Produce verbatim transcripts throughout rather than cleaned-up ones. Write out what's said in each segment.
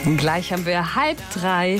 Gleich haben wir halb drei.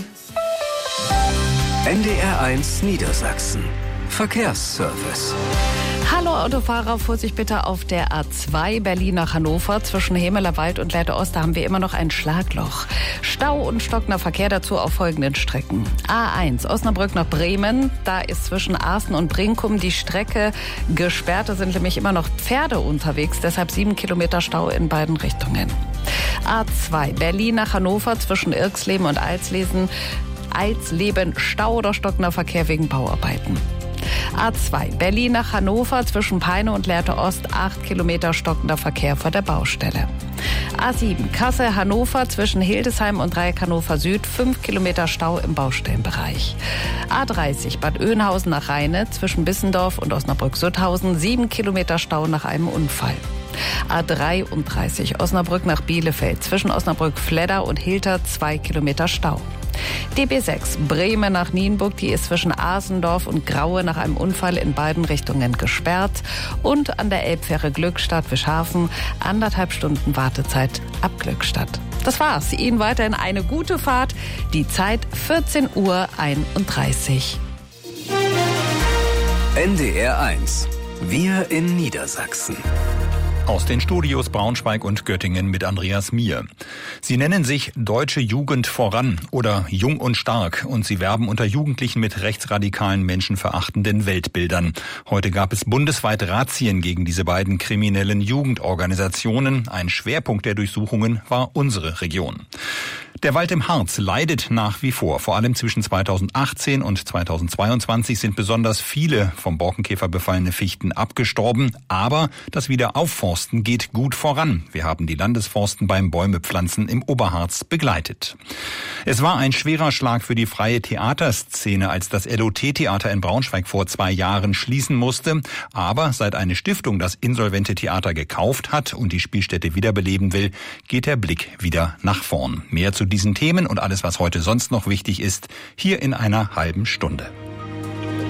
N D R eins Niedersachsen. Verkehrsservice. Hallo Autofahrer, Vorsicht bitte auf der A zwei Berlin nach Hannover. Zwischen Hemelerwald und Lehrte Ost, da haben wir immer noch ein Schlagloch. Stau und stockender Verkehr dazu auf folgenden Strecken. A eins Osnabrück nach Bremen, da ist zwischen Arsen und Brinkum die Strecke gesperrt. Da sind nämlich immer noch Pferde unterwegs, deshalb sieben Kilometer Stau in beiden Richtungen. A zwei Berlin nach Hannover zwischen Irxleben und Alsleben, Alsleben Stau oder stockender Verkehr wegen Bauarbeiten. A zwei Berlin nach Hannover zwischen Peine und Lehrte Ost, acht Kilometer stockender Verkehr vor der Baustelle. A sieben Kassel Hannover zwischen Hildesheim und Dreieck Hannover Süd, fünf Kilometer Stau im Baustellenbereich. A dreißig Bad Oeynhausen nach Rheine zwischen Bissendorf und Osnabrück-Sutthausen, sieben Kilometer Stau nach einem Unfall. A dreiunddreißig Osnabrück nach Bielefeld zwischen Osnabrück-Fledder und Hilter, zwei Kilometer Stau. D B sechs Bremen nach Nienburg, die ist zwischen Asendorf und Graue nach einem Unfall in beiden Richtungen gesperrt. Und an der Elbfähre Glückstadt-Wischhafen anderthalb Stunden Wartezeit ab Glückstadt. Das war's. Ihnen weiterhin eine gute Fahrt. Die Zeit vierzehn Uhr einunddreißig. N D R eins. Wir in Niedersachsen. Aus den Studios Braunschweig und Göttingen mit Andreas Mier. Sie nennen sich Deutsche Jugend voran oder Jung und Stark und sie werben unter Jugendlichen mit rechtsradikalen, menschenverachtenden Weltbildern. Heute gab es bundesweit Razzien gegen diese beiden kriminellen Jugendorganisationen. Ein Schwerpunkt der Durchsuchungen war unsere Region. Der Wald im Harz leidet nach wie vor. Vor allem zwischen zweitausendachtzehn und zweitausendzweiundzwanzig sind besonders viele vom Borkenkäfer befallene Fichten abgestorben. Aber das Wiederaufforsten geht gut voran. Wir haben die Landesforsten beim Bäumepflanzen im Oberharz begleitet. Es war ein schwerer Schlag für die freie Theaterszene, als das L O T-Theater in Braunschweig vor zwei Jahren schließen musste. Aber seit eine Stiftung das insolvente Theater gekauft hat und die Spielstätte wiederbeleben will, geht der Blick wieder nach vorn. Mehr zu diesen Themen und alles, was heute sonst noch wichtig ist, hier in einer halben Stunde.